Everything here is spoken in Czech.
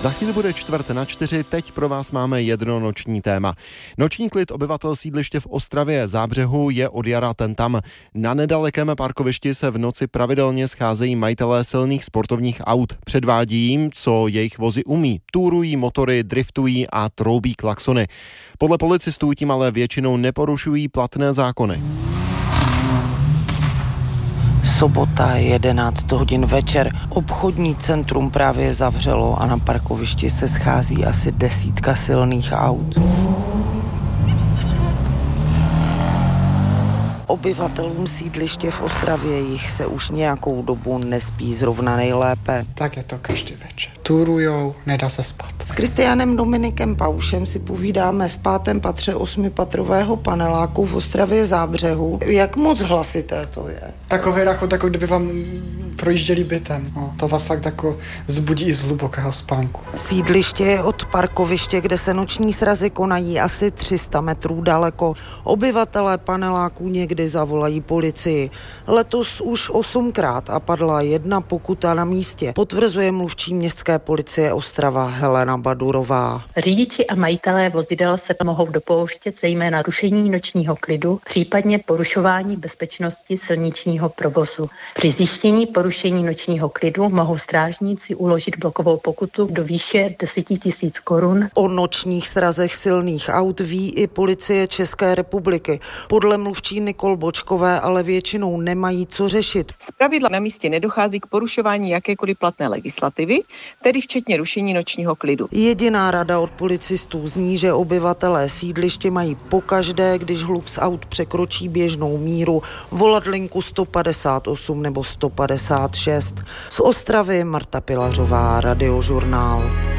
Za chvíli bude 3:45, teď pro vás máme jedno noční téma. Noční klid obyvatel sídliště v Ostravě Zábřehu je od jara ten tam. Na nedalekém parkovišti se v noci pravidelně scházejí majitelé silných sportovních aut. Předvádí jim, co jejich vozy umí. Túrují motory, driftují a troubí klaxony. Podle policistů tím ale většinou neporušují platné zákony. Sobota, 11 hodin večer. Obchodní centrum právě zavřelo a na parkovišti se schází asi 10 silných aut. Obyvatelům sídliště v Ostravě jich se už nějakou dobu nespí zrovna nejlépe. Tak je to každý večer. Turujou, nedá se spát. S Kristiánem Dominikem Paušem si povídáme v 5. patře 8patrového paneláku v Ostravě Zábřehu. Jak moc hlasité to je? Takový rachot, jako kdyby vám projížděli bytem. No, to vás fakt jako zbudí i z hlubokého spánku. Sídliště je od parkoviště, kde se noční srazy konají, asi 300 metrů daleko. Obyvatelé paneláků někdy zavolají policii. Letos už 8krát a padla 1 pokuta na místě, potvrzuje mluvčí městské policie Ostrava Helena Badurová. Řidiči a majitelé vozidel se mohou dopouštět zejména rušení nočního klidu, případně porušování bezpečnosti silničního provozu. Při zjištění porušení nočního klidu mohou strážníci uložit blokovou pokutu do výše 10 000 korun. O nočních srazech silných aut ví i policie České republiky. Podle mluvčí Nikol Bočkové ale většinou nemají co řešit. Zpravidla na místě nedochází k porušování jakékoliv platné legislativy, tedy včetně rušení nočního klidu. Jediná rada od policistů zní, že obyvatelé sídliště mají pokaždé, když hluk z aut překročí běžnou míru, volat linku 158 nebo 156. Z Ostravy Marta Pilařová, Radiožurnál.